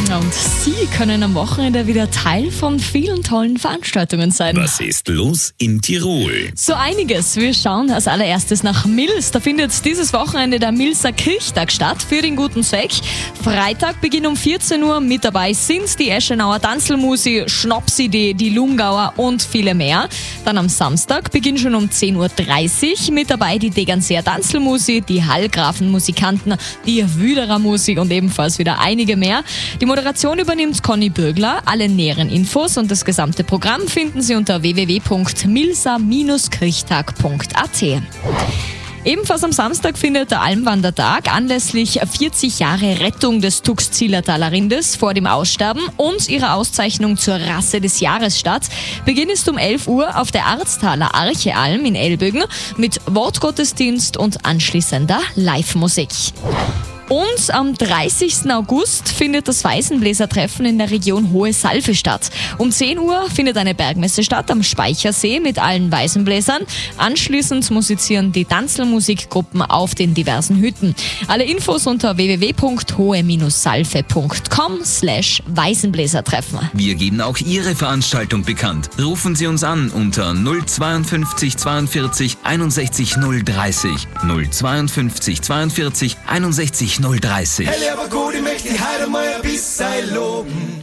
Und Sie können am Wochenende wieder Teil von vielen tollen Veranstaltungen sein. Was ist los in Tirol? So einiges. Wir schauen als allererstes nach Mils. Da findet dieses Wochenende der Milser Kirchtag statt für den guten Zweck. Freitag Beginn um 14 Uhr. Mit dabei sind die Eschenauer Tanzelmusi, Schnapsidee, die Lungauer und viele mehr. Dann am Samstag Beginn schon um 10.30 Uhr. Mit dabei die Degernseer Tanzelmusi, die Hallgrafen-Musikanten, die Wüderer Musik und ebenfalls wieder einige mehr. Die Moderation übernimmt Conny Bürgler. Alle näheren Infos und das gesamte Programm finden Sie unter www.milsa-kirchtag.at. Ebenfalls am Samstag findet der Almwandertag anlässlich 40 Jahre Rettung des Tuxzillertaler Rindes vor dem Aussterben und ihrer Auszeichnung zur Rasse des Jahres statt. Beginn ist um 11 Uhr auf der Arztaler Archealm in Elbögen mit Wortgottesdienst und anschließender Live-Musik. Und am 30. August findet das Weißenbläsertreffen in der Region Hohe Salve statt. Um 10 Uhr findet eine Bergmesse statt am Speichersee mit allen Weißenbläsern. Anschließend musizieren die Tanzelmusikgruppen auf den diversen Hütten. Alle Infos unter www.hohe-salve.com/Weißenbläsertreffen. Wir geben auch Ihre Veranstaltung bekannt. Rufen Sie uns an unter 052 42 61 030. 052 42 61 030. Hey, lieber gut, ich möchte dich heute mal ein bisschen loben.